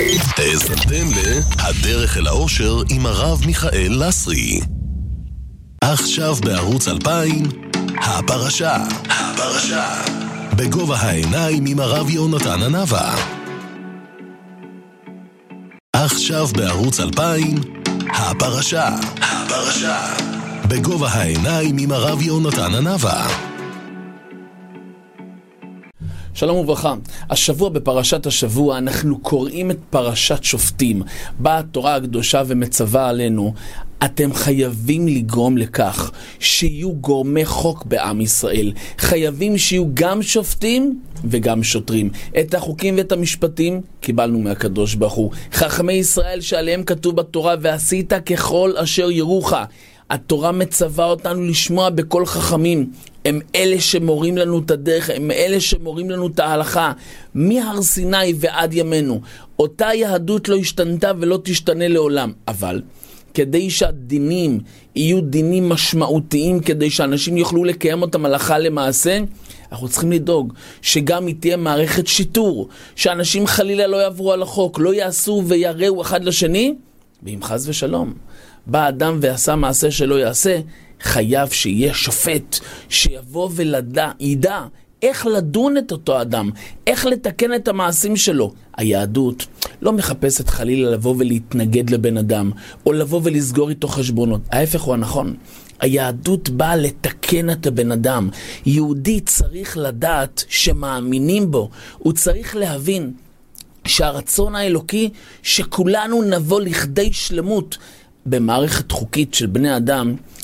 האזנתם להדרך אל האושר עם הרב מיכאל לסרי. עכשיו בערוץ 2000, הפרשה. בגובה העיניים עם הרב יונתן הנבה. עכשיו בערוץ 2000, הפרשה. בגובה העיניים עם הרב יונתן הנבה. שלום וברכה. השבוע בפרשת השבוע אנחנו קוראים את פרשת שופטים. באה התורה הקדושה ומצווה עלינו, אתם חייבים לגרום לכך שיהיו גורמי חוק בעם ישראל. חייבים שיהיו גם שופטים וגם שוטרים. את החוקים ואת המשפטים קיבלנו מהקדוש ברוך הוא. חכמי ישראל שעליהם כתוב בתורה, ועשית ככל אשר ירוך. התורה מצווה אותנו לשמוע בכל חכמים. הם אלה שמורים לנו את הדרך, הם אלה שמורים לנו את ההלכה, מהר סיני ועד ימינו. אותה יהדות לא השתנתה ולא תשתנה לעולם, אבל כדי שהדינים יהיו דינים משמעותיים, כדי שאנשים יוכלו לקיים אותם הלכה למעשה, אנחנו צריכים לדאוג שגם היא תהיה מערכת שיטור, שאנשים חלילה לא יעברו על החוק, לא יעשו ויראו אחד לשני, ואם חס ושלום בא אדם ועשה מעשה שלא יעשה, חייב שיהיה שופט שיבוא וידע איך לדון את אותו אדם, איך לתקן את המעשים שלו. היהדות לא מחפשת חלילה לבוא ולהתנגד לבן אדם, או לבוא ולסגור איתו חשבונות. ההפך הוא הנכון. היהדות באה לתקן את הבן אדם. יהודי צריך לדעת שמאמינים בו. הוא צריך להבין שהרצון האלוקי שכולנו נבוא לכדי שלמות. במערכת חוקית של בני אדם